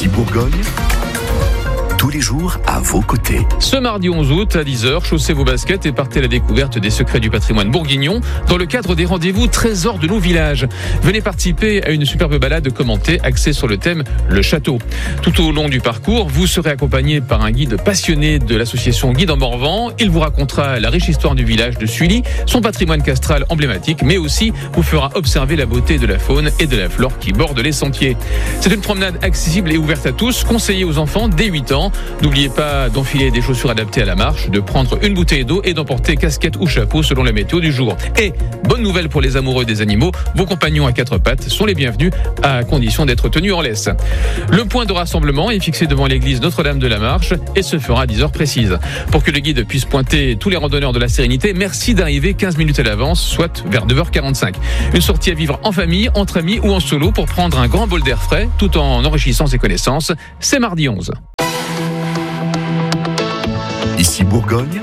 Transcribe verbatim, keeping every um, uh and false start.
Bourgogne, tous les jours à vos côtés. Ce mardi onze août à dix heures, chaussez vos baskets et partez à la découverte des secrets du patrimoine bourguignon dans le cadre des rendez-vous Trésors de nos villages. Venez participer à une superbe balade commentée axée sur le thème Le Château. Tout au long du parcours, vous serez accompagné par un guide passionné de l'association Guide en Morvan. Il vous racontera la riche histoire du village de Sully, son patrimoine castral emblématique, mais aussi vous fera observer la beauté de la faune et de la flore qui bordent les sentiers. C'est une promenade accessible et ouverte à tous, conseillée aux enfants dès huit ans. N'oubliez pas d'enfiler des chaussures adaptées à la marche, de prendre une bouteille d'eau et d'emporter casquette ou chapeau selon la météo du jour. Et bonne nouvelle pour les amoureux des animaux, vos compagnons à quatre pattes sont les bienvenus à condition d'être tenus en laisse. Le point de rassemblement est fixé devant l'église Notre-Dame de la Marche et se fera à dix heures précises. Pour que le guide puisse pointer tous les randonneurs de la Sérénité, merci d'arriver quinze minutes à l'avance, soit vers neuf heures quarante-cinq. Une sortie à vivre en famille, entre amis ou en solo pour prendre un grand bol d'air frais tout en enrichissant ses connaissances. C'est mardi onze. Ici Bourgogne,